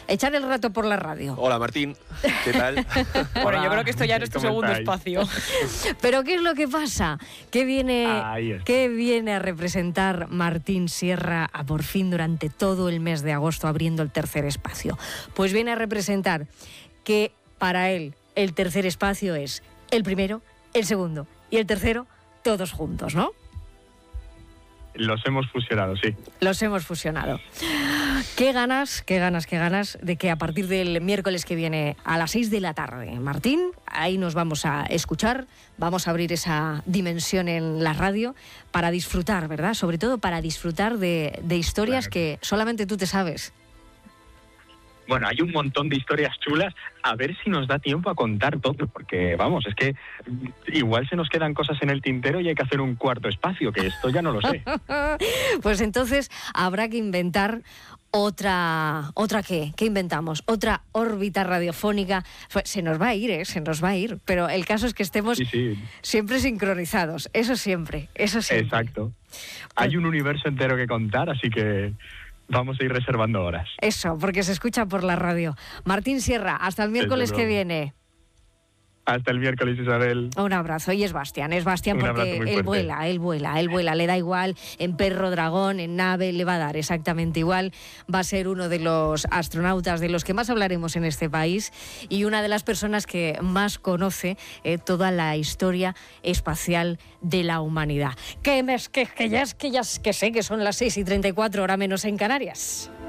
echar el rato por la radio. Hola Martín, ¿qué tal? Bueno, yo creo que esto ya no es tu segundo espacio. Pero ¿qué es lo que pasa? ¿Qué viene a representar Martín Sierra por fin durante todo el mes de agosto abriendo el tercer espacio? Pues viene a representar que para él el tercer espacio es el primero, el segundo y el tercero todos juntos, ¿no? Los hemos fusionado, sí. Los hemos fusionado. Qué ganas de que a partir del miércoles que viene a las 6 de la tarde, Martín, ahí nos vamos a escuchar, vamos a abrir esa dimensión en la radio para disfrutar, ¿verdad? Sobre todo para disfrutar de historias que solamente tú te sabes. Bueno, hay un montón de historias chulas, a ver si nos da tiempo a contar todo, porque vamos, es que igual se nos quedan cosas en el tintero y hay que hacer un cuarto espacio, que esto ya no lo sé. Pues entonces habrá que inventar otra ¿qué inventamos? Otra órbita radiofónica. Se nos va a ir, pero el caso es que estemos siempre sincronizados, eso siempre. Exacto. Hay un universo entero que contar, así que vamos a ir reservando horas. Eso, porque se escucha por la radio. Martín Sierra, hasta el miércoles que viene. Hasta el miércoles, Isabel. Un abrazo. Y es Bastián porque él vuela, le da igual, en perro, dragón, en nave, le va a dar exactamente igual. Va a ser uno de los astronautas de los que más hablaremos en este país y una de las personas que más conoce toda la historia espacial de la humanidad. Que sé que son las 6:34, hora menos en Canarias.